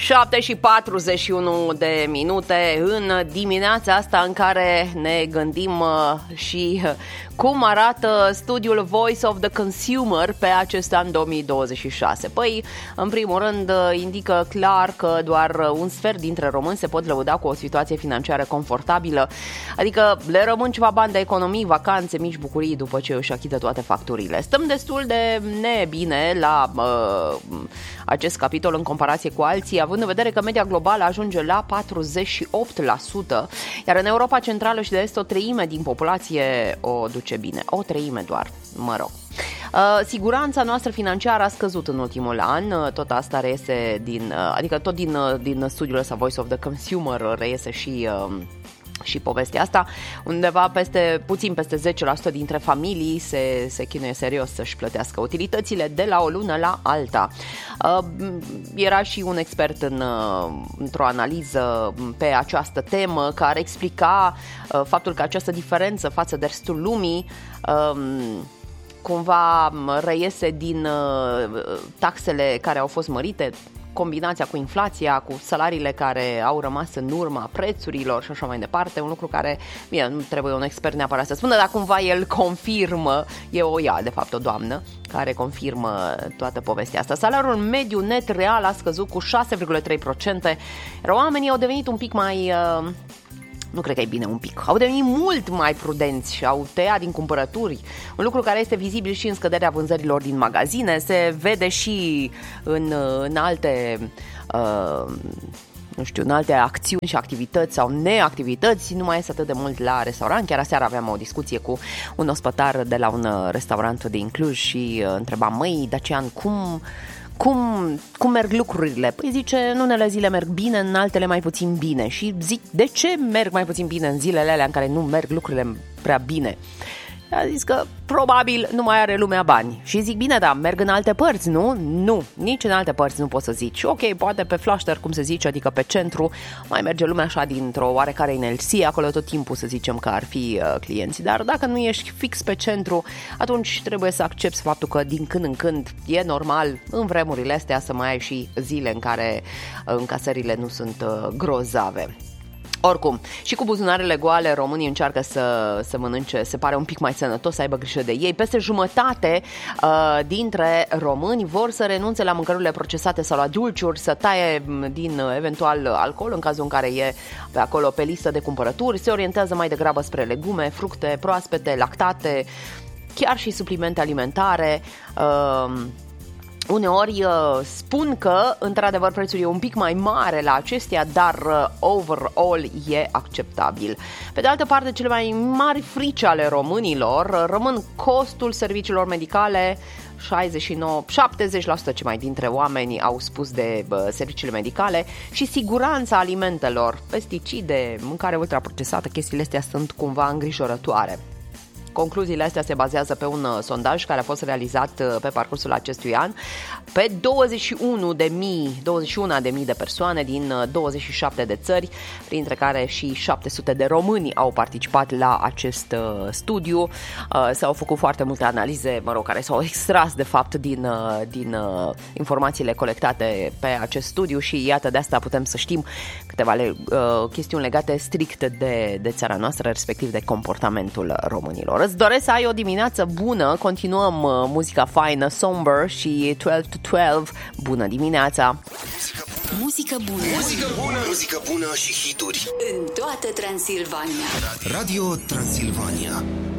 7:41 de minute în dimineața asta în care ne gândim și cum arată studiul Voice of the Consumer pe acest an 2026. Păi, în primul rând, indică clar că doar un sfert dintre români se pot lăuda cu o situație financiară confortabilă, adică le rămân ceva bani de economii, vacanțe, mici bucurii după ce își achită toate facturile. Stăm destul de nebine la acest capitol în comparație cu alții, având în vedere că media globală ajunge la 48%, iar în Europa Centrală și de Est o treime din populație o duce bine. O treime doar, mă rog. Siguranța noastră financiară a scăzut în ultimul an, tot asta reiese din studiul ăsta Voice of the Consumer reiese și povestea asta, undeva puțin peste 10% dintre familii se chinuie serios să-și plătească utilitățile de la o lună la alta. Era și un expert într-o analiză pe această temă care explica faptul că această diferență față de restul lumii cumva reiese din taxele care au fost mărite, combinația cu inflația, cu salariile care au rămas în urma prețurilor și așa mai departe, un lucru care, bine, nu trebuie un expert neapărat să spună, dar cumva el confirmă, de fapt o doamnă, care confirmă toată povestea asta. Salariul mediu net real a scăzut cu 6,3%, iar oamenii au devenit un pic mai... Nu cred că e bine un pic. Au devenit mult mai prudenți și au tăiat din cumpărături. Un lucru care este vizibil și în scăderea vânzărilor din magazine. Se vede și în alte... în alte acțiuni și activități sau neactivități, nu mai este atât de mult la restaurant. Chiar aseară aveam o discuție cu un ospătar de la un restaurant din Cluj și întrebam, măi, Dacian, cum merg lucrurile? Păi zice, în unele zile merg bine, în altele mai puțin bine. Și zic, de ce merg mai puțin bine în zilele alea în care nu merg lucrurile prea bine? A zis că probabil nu mai are lumea bani. Și zic, bine, da, merg în alte părți, nu? Nu, nici în alte părți nu poți să zici. Ok, poate pe flașter, cum se zice, adică pe centru, mai merge lumea așa dintr-o oarecare inerție, acolo tot timpul să zicem că ar fi clienți. Dar dacă nu ești fix pe centru, atunci trebuie să accepti faptul că din când în când e normal în vremurile astea să mai ai și zile în care încasările nu sunt grozave. Oricum, și cu buzunarele goale, românii încearcă să mănânce, se pare un pic mai sănătos, să aibă grijă de ei. Peste jumătate dintre români vor să renunțe la mâncărurile procesate sau la dulciuri, să taie din eventual alcool, în cazul în care e pe acolo pe listă de cumpărături, se orientează mai degrabă spre legume, fructe proaspete, lactate, chiar și suplimente alimentare. Uneori spun că, într-adevăr, prețul e un pic mai mare la acestea, dar overall e acceptabil. Pe de altă parte, cele mai mari frici ale românilor rămân costul serviciilor medicale. 70% ce mai dintre oameni au spus de serviciile medicale și siguranța alimentelor, pesticide, mâncare ultraprocesată, chestiile astea sunt cumva îngrijorătoare. Concluziile astea se bazează pe un sondaj care a fost realizat pe parcursul acestui an pe 21.000 de persoane din 27 de țări, printre care și 700 de români au participat la acest studiu. S-au făcut foarte multe analize, care s-au extras de fapt din informațiile colectate pe acest studiu și iată, de asta putem să știm câteva chestiuni legate strict de țara noastră, respectiv de comportamentul românilor. Îți doresc să ai o dimineață bună, continuăm muzica faină, Somber și 12 to 12. Bună dimineața! Muzică bună! Muzică bună! Muzică bună și hituri în toată Transilvania. Radio Transilvania.